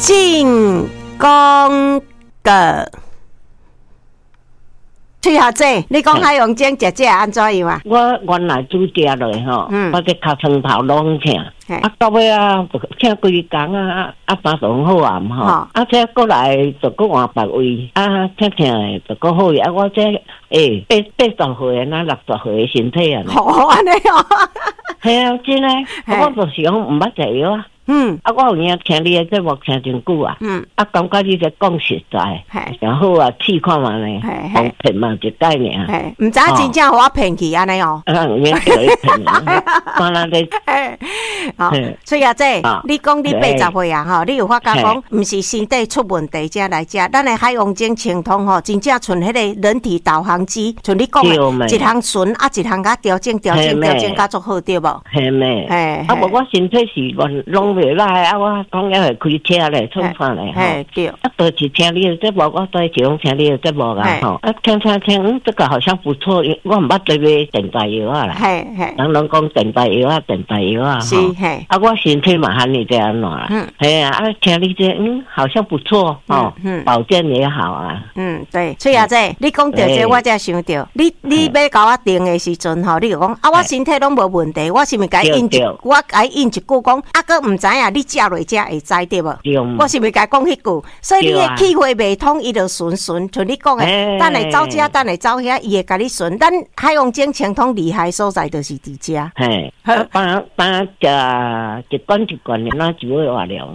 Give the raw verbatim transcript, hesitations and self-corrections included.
进攻的。崔小姐，你讲海洋精食这安怎样啊？ 我原来煮食落吼， 嗯、 我这脚床头拢痛，啊到尾啊痛规工啊，啊三顿好啊嘛吼，啊这过来就搁换别位，啊痛痛的就搁好啊，我这诶八八十岁啊，六十岁的身体啊， 好安尼哦， 系啊真诶，我就是讲毋捌食药啊。嗯，啊，我有影听你的节目听真久啊，嗯，啊，感觉你在讲实在，然后啊，试看嘛呢，讲骗嘛一概念， 唔知真正互我骗去安尼哦， 啊，有影叫你骗啊，看咱咧， 好，崔小姐，你讲你八十岁啊，吼，你有发觉讲，唔是身体出问题才来食，咱的海洋精清通吼，真正像迄个人体导航机，像你讲的，一项顺啊，一项甲调整调整调整，甲足好对无？ 系咩？啊，无我身体是乱拢。袂歹啊！我讲要开车咧，创啥咧？ 嘿，对。 啊，都是听你的节目，我都是拢听你的节目啊！吼，啊，听听听，嗯，这个好像不错，我毋捌对买电台药啊啦。嘿嘿。人拢讲电台药啊，电台药啊， 是嘿。 啊，我身体嘛喊你这样啦。嗯。系啊，啊，听你这，嗯，好像不错哦。嗯。保健也好啊。嗯， 对。崔小姐，你讲到这，我才想到，你你要甲我订的时阵吼，你就讲啊，我身体拢无问题，我是毋是该应一，我该应一句讲，啊，个毋知。你食落才会知对无？我是袂甲讲迄句，所以你的气血未通，伊就顺顺，像你讲的，等下走这，等下走遐，伊会甲你顺。咱海洋精清通厉害所在就是伫遮。嘿， 帮帮食一罐一罐的，那就会话了。